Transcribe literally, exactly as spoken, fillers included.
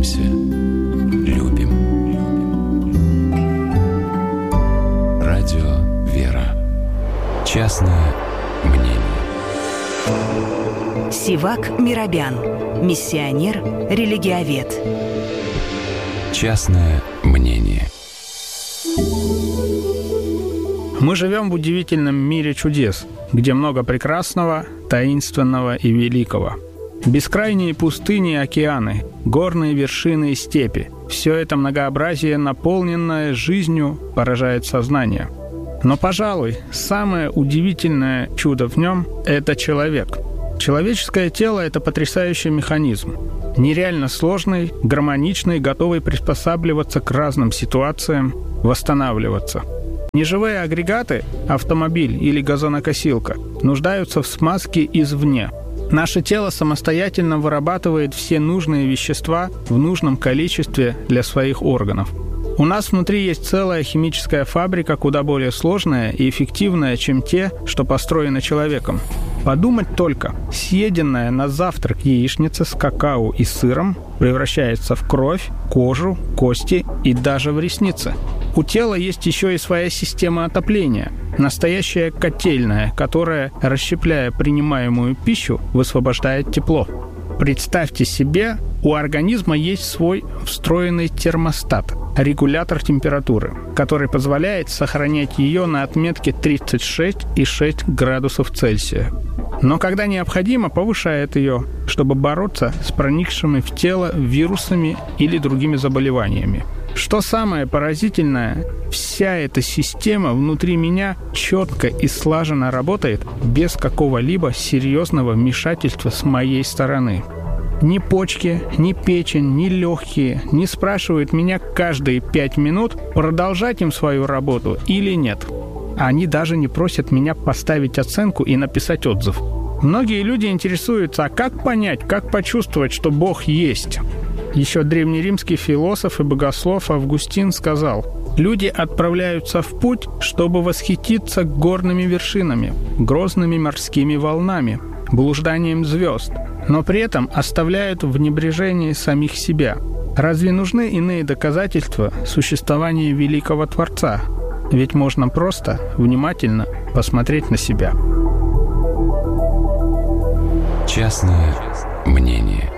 Боимся, любим. Радио «Вера». Частное мнение. Сивак Миробян. Миссионер, религиовед. Частное мнение. Мы живем в удивительном мире чудес, где много прекрасного, таинственного и великого. Бескрайние пустыни и океаны, горные вершины и степи – все это многообразие, наполненное жизнью, поражает сознание. Но, пожалуй, самое удивительное чудо в нем – это человек. Человеческое тело – это потрясающий механизм. Нереально сложный, гармоничный, готовый приспосабливаться к разным ситуациям, восстанавливаться. Неживые агрегаты – автомобиль или газонокосилка – нуждаются в смазке извне. Наше тело самостоятельно вырабатывает все нужные вещества в нужном количестве для своих органов. У нас внутри есть целая химическая фабрика, куда более сложная и эффективная, чем те, что построены человеком. Подумать только, съеденная на завтрак яичница с какао и сыром превращается в кровь, кожу, кости и даже в ресницы. У тела есть еще и своя система отопления, настоящая котельная, которая, расщепляя принимаемую пищу, высвобождает тепло. Представьте себе, у организма есть свой встроенный термостат, регулятор температуры, который позволяет сохранять ее на отметке тридцать шесть и шесть градусов Цельсия. Но когда необходимо, повышает ее, чтобы бороться с проникшими в тело вирусами или другими заболеваниями. Что самое поразительное, вся эта система внутри меня четко и слаженно работает без какого-либо серьезного вмешательства с моей стороны. Ни почки, ни печень, ни легкие не спрашивают меня каждые пять минут, продолжать им свою работу или нет. Они даже не просят меня поставить оценку и написать отзыв. Многие люди интересуются, а как понять, как почувствовать, что Бог есть? Еще древнеримский философ и богослов Августин сказал: «Люди отправляются в путь, чтобы восхититься горными вершинами, грозными морскими волнами, блужданием звезд, но при этом оставляют в небрежении самих себя. Разве нужны иные доказательства существования великого Творца? Ведь можно просто внимательно посмотреть на себя». Частное мнение.